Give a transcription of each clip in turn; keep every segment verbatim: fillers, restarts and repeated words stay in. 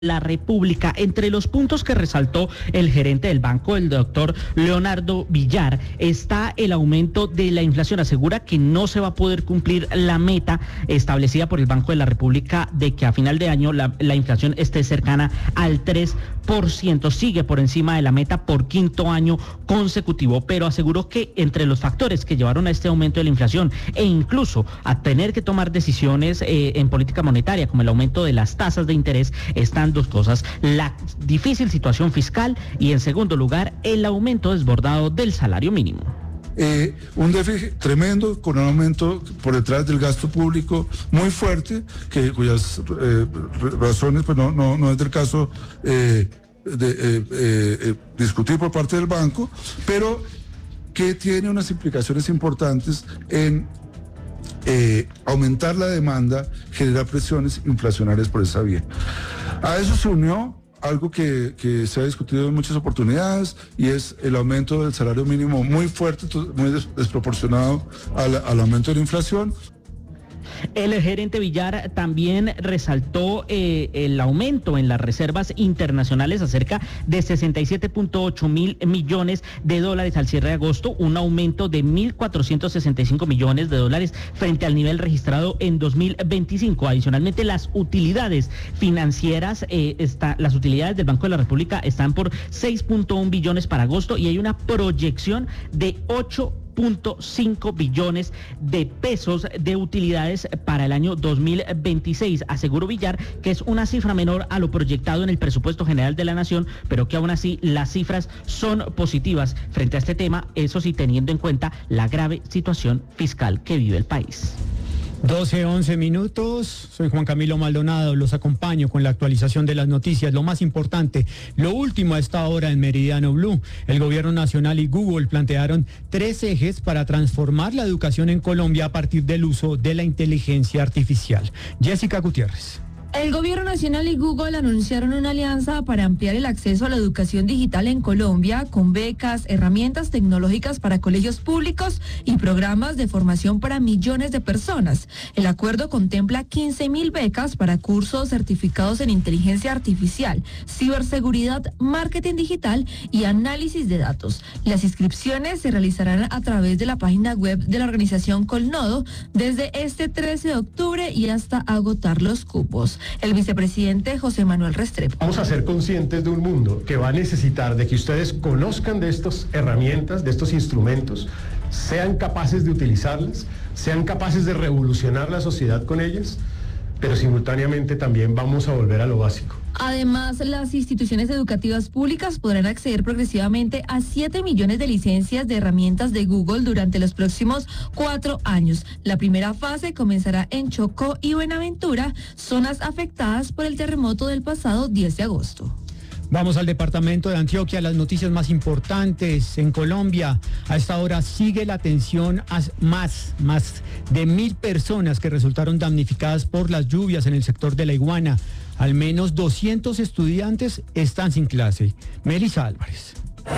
la República. Entre los puntos que resaltó el gerente del banco, el doctor Leonardo Villar, está el aumento de la inflación. Asegura que no se va a poder cumplir la meta establecida por el Banco de la República de que a final de año la, la inflación esté cercana al tres por ciento. Sigue por encima de la meta por quinto año consecutivo, pero aseguró que entre los factores que llevaron a este aumento de la inflación e incluso a tener que tomar decisiones eh, en política monetaria, como el aumento de las tasas de interés, están dos cosas: la difícil situación fiscal y, en segundo lugar, el aumento desbordado del salario mínimo. Eh, un déficit tremendo con un aumento por detrás del gasto público muy fuerte, que cuyas eh, razones pues no, no, no es del caso eh, de eh, eh, discutir por parte del banco, pero que tiene unas implicaciones importantes en eh, aumentar la demanda, generar presiones inflacionarias por esa vía. A eso se unió algo que, que se ha discutido en muchas oportunidades, y es el aumento del salario mínimo muy fuerte, muy des, desproporcionado al, al aumento de la inflación. El gerente Villar también resaltó eh, el aumento en las reservas internacionales a cerca de sesenta y siete punto ocho mil millones de dólares al cierre de agosto, un aumento de mil cuatrocientos sesenta y cinco millones de dólares frente al nivel registrado en dos mil veinticinco. Adicionalmente, las utilidades financieras, eh, está, las utilidades del Banco de la República están por seis punto uno billones para agosto, y hay una proyección de ocho punto cinco billones de pesos de utilidades para el año dos mil veintiséis. Aseguró Villar que es una cifra menor a lo proyectado en el presupuesto general de la nación, pero que aún así las cifras son positivas frente a este tema, eso sí, teniendo en cuenta la grave situación fiscal que vive el país. doce, once minutos, soy Juan Camilo Maldonado, los acompaño con la actualización de las noticias, lo más importante, lo último a esta hora en Meridiano Blue. El Gobierno Nacional y Google plantearon tres ejes para transformar la educación en Colombia a partir del uso de la inteligencia artificial. Jessica Gutiérrez. El Gobierno Nacional y Google anunciaron una alianza para ampliar el acceso a la educación digital en Colombia, con becas, herramientas tecnológicas para colegios públicos y programas de formación para millones de personas. El acuerdo contempla quince mil becas para cursos certificados en inteligencia artificial, ciberseguridad, marketing digital y análisis de datos. Las inscripciones se realizarán a través de la página web de la organización Colnodo desde este trece de octubre y hasta agotar los cupos. El vicepresidente José Manuel Restrepo. Vamos a ser conscientes de un mundo que va a necesitar de que ustedes conozcan de estas herramientas, de estos instrumentos, sean capaces de utilizarlas, sean capaces de revolucionar la sociedad con ellas, pero simultáneamente también vamos a volver a lo básico. Además, las instituciones educativas públicas podrán acceder progresivamente a siete millones de licencias de herramientas de Google durante los próximos cuatro años. La primera fase comenzará en Chocó y Buenaventura, zonas afectadas por el terremoto del pasado diez de agosto. Vamos al departamento de Antioquia, las noticias más importantes en Colombia. A esta hora sigue la atención a más, más de mil personas que resultaron damnificadas por las lluvias en el sector de La Iguana. Al menos doscientos estudiantes están sin clase. Melissa Álvarez.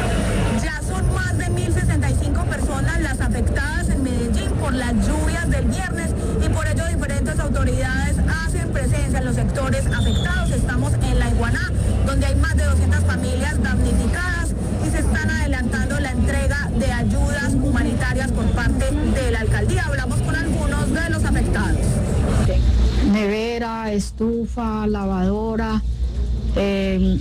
Ya son más de mil sesenta y cinco personas las afectadas en Medellín por las lluvias del viernes, y por ello diferentes autoridades hacen presencia en los sectores afectados. Estamos en La Iguaná, donde hay más de doscientas familias damnificadas, y se están adelantando la entrega de ayudas humanitarias por parte de la alcaldía. Hablamos con algunos de los afectados. Nevera, estufa, lavadora, eh,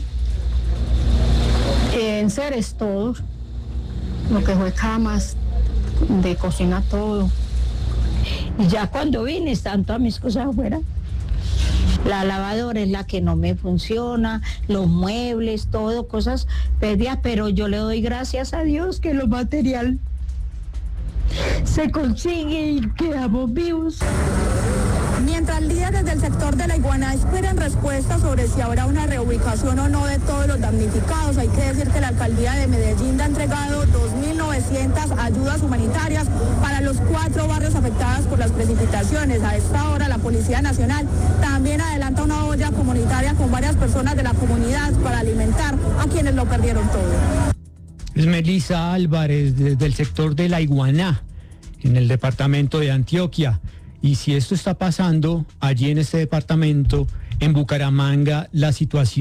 enseres todos, lo que fue camas, de cocina todo. Y ya cuando vine están todas mis cosas afuera. La lavadora es la que no me funciona, los muebles, todo, cosas perdidas, pero yo le doy gracias a Dios que lo material se consigue y quedamos vivos. Mientras líderes del sector de La Iguaná esperan respuestas sobre si habrá una reubicación o no de todos los damnificados, hay que decir que la alcaldía de Medellín ha entregado dos mil novecientas ayudas humanitarias para los cuatro barrios afectados por las precipitaciones. A esta hora la Policía Nacional también adelanta una olla comunitaria con varias personas de la comunidad para alimentar a quienes lo perdieron todo. Es Melissa Álvarez desde el sector de La Iguaná, en el departamento de Antioquia. Y si esto está pasando allí en este departamento, En Bucaramanga la situación